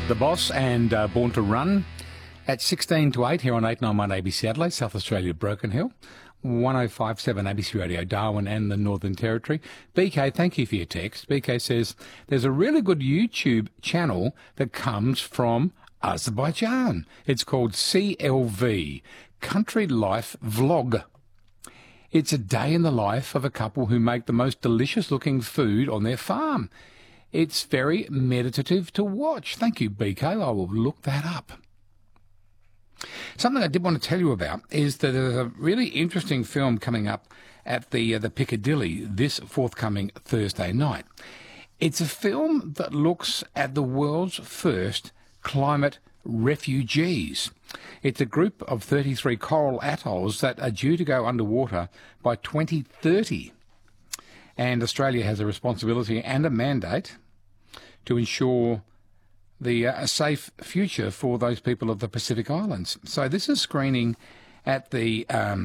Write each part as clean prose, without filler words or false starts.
The Boss and Born to Run at 16 to 8 here on 891 ABC Adelaide, South Australia, Broken Hill, 1057 ABC Radio Darwin and the Northern Territory. BK, thank you for your text. BK says there's a really good YouTube channel that comes from Azerbaijan. It's called CLV, Country Life Vlog. It's a day in the life of a couple who make the most delicious looking food on their farm. It's very meditative to watch. Thank you, BK. I will look that up. Something I did want to tell you about is that there's a really interesting film coming up at the Piccadilly this forthcoming Thursday night. It's a film that looks at the world's first climate refugees. It's a group of 33 coral atolls that are due to go underwater by 2030. And Australia has a responsibility and a mandate to ensure a safe future for those people of the Pacific Islands. So this is screening at the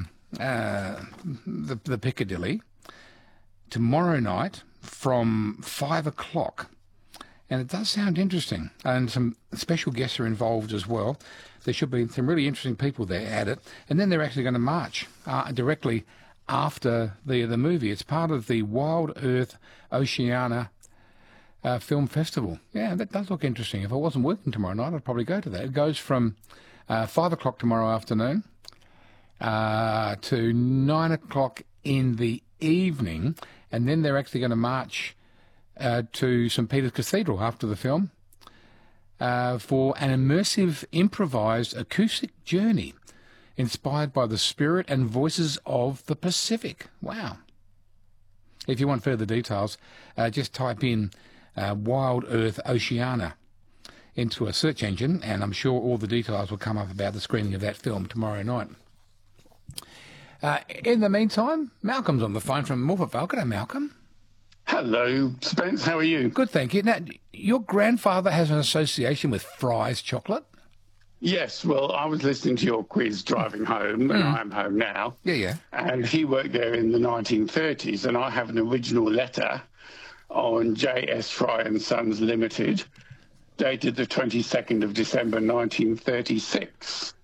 Piccadilly tomorrow night from 5 o'clock. And it does sound interesting. And some special guests are involved as well. There should be some really interesting people there at it. And then they're actually going to march directly after the movie. It's part of the Wild Earth Oceania Film Festival. Yeah, that does look interesting. If I wasn't working tomorrow night, I'd probably go to that. It goes from 5 o'clock tomorrow afternoon to 9 o'clock in the evening. And then they're actually going to march to St. Peter's Cathedral after the film for an immersive, improvised acoustic journey inspired by the spirit and voices of the Pacific. Wow. If you want further details, just type in Wild Earth Oceania into a search engine, and I'm sure all the details will come up about the screening of that film tomorrow night. In the meantime, Malcolm's on the phone from Morphett. G'day, Malcolm. Hello, Spence. How are you? Good, thank you. Now, your grandfather has an association with Fry's chocolate? Yes, well, I was listening to your quiz driving home, and I'm home now. Yeah. And he worked there in the 1930s, and I have an original letter on J.S. Fry and Sons Limited, dated the 22nd of December 1936.